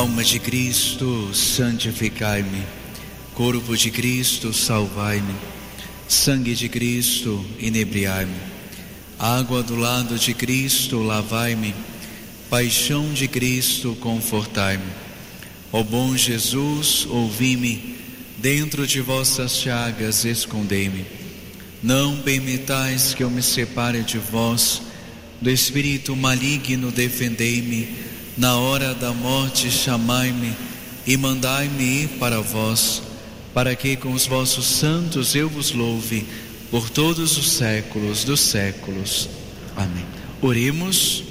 Alma de Cristo, santificai-me. Corpo de Cristo, salvai-me. Sangue de Cristo, inebriai-me. Água do lado de Cristo, lavai-me. Paixão de Cristo, confortai-me. Ó bom Jesus, ouvi-me. Dentro de vossas chagas, escondei-me. Não permitais que eu me separe de vós. Do espírito maligno, defendei-me. Na hora da morte, chamai-me e mandai-me ir para vós, para que com os vossos santos eu vos louve por todos os séculos dos séculos. Amém. Oremos.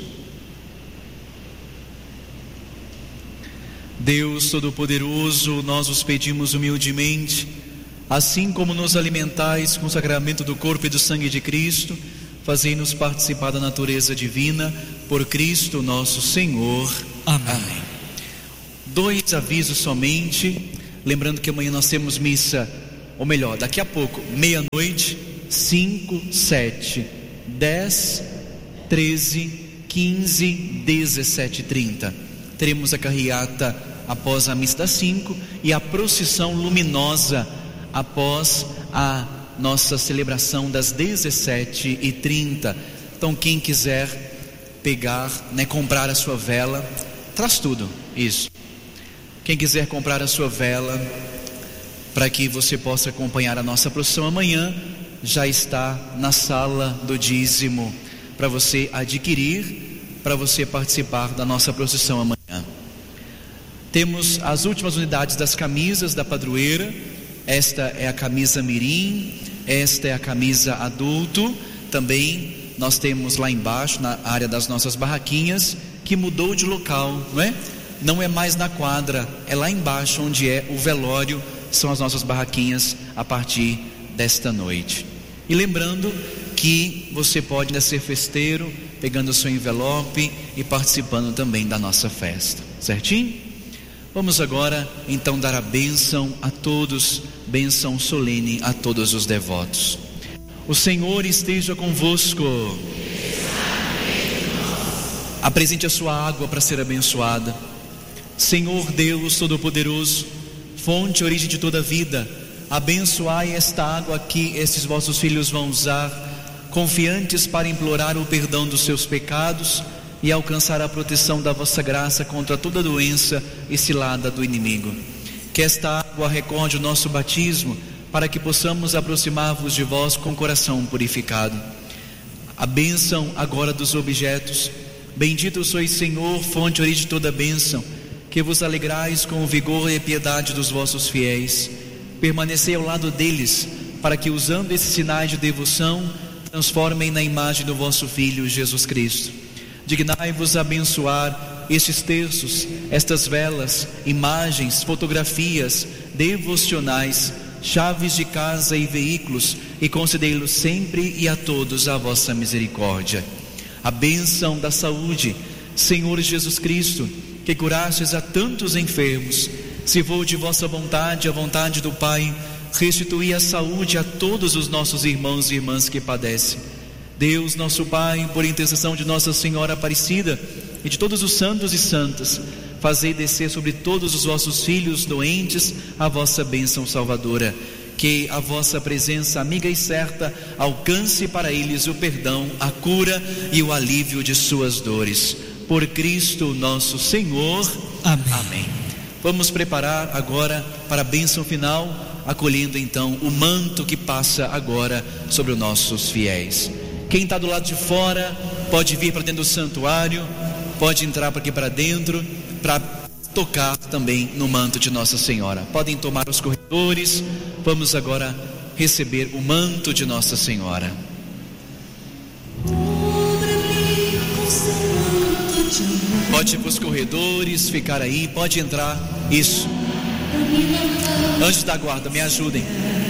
Deus Todo-Poderoso, nós os pedimos humildemente, assim como nos alimentais com o sacramento do corpo e do sangue de Cristo, fazei-nos participar da natureza divina, por Cristo nosso Senhor. Amém. Amém. 2 avisos somente, lembrando que amanhã nós temos missa, ou melhor, daqui a pouco, meia-noite, 5, 7, 10, 13, 15, 17 e 30. Teremos a carreata após a missa das 5 e a procissão luminosa após a nossa celebração das 17 e 30. Então quem quiser pegar, comprar a sua vela, traz tudo isso. Quem quiser comprar a sua vela para que você possa acompanhar a nossa procissão amanhã, já está na sala do dízimo para você adquirir, para você participar da nossa procissão amanhã. Temos as últimas unidades das camisas da padroeira. Esta é a camisa mirim, esta é a camisa adulto. Também nós temos lá embaixo, na área das nossas barraquinhas, que mudou de local, não é? Não é mais na quadra, é lá embaixo onde é o velório, são as nossas barraquinhas a partir desta noite. E lembrando que você pode ainda ser festeiro, pegando o seu envelope e participando também da nossa festa, certinho? Vamos agora então dar a bênção a todos, bênção solene a todos os devotos. O Senhor esteja convosco. Apresente a sua água para ser abençoada. Senhor Deus Todo-Poderoso, fonte e origem de toda vida, abençoai esta água que estes vossos filhos vão usar, confiantes para implorar o perdão dos seus pecados e alcançar a proteção da vossa graça contra toda doença e cilada do inimigo. Que esta água recorde o nosso batismo, para que possamos aproximar-vos de vós com o coração purificado. A bênção agora dos objetos. Bendito sois, Senhor, fonte e origem de toda bênção, que vos alegrais com o vigor e a piedade dos vossos fiéis. Permanecei ao lado deles, para que, usando esses sinais de devoção, transformem na imagem do vosso Filho Jesus Cristo. Dignai-vos abençoar estes terços, estas velas, imagens, fotografias, devocionais, chaves de casa e veículos, e concedei-los sempre e a todos a vossa misericórdia. A bênção da saúde. Senhor Jesus Cristo, que curastes a tantos enfermos, se for de vossa vontade, a vontade do Pai, restituí a saúde a todos os nossos irmãos e irmãs que padecem. Deus nosso Pai, por intercessão de Nossa Senhora Aparecida e de todos os santos e santas, fazei descer sobre todos os vossos filhos doentes a vossa bênção salvadora. Que a vossa presença amiga e certa alcance para eles o perdão, a cura e o alívio de suas dores. Por Cristo nosso Senhor. Amém. Amém. Vamos preparar agora para a bênção final, acolhendo então o manto que passa agora sobre os nossos fiéis. Quem está do lado de fora pode vir para dentro do santuário, pode entrar para aqui para dentro, para tocar também no manto de Nossa Senhora. Podem tomar os corredores. Vamos agora receber o manto de Nossa Senhora. Pode ir para os corredores, ficar aí, pode entrar. Isso. Anjos da guarda, me ajudem.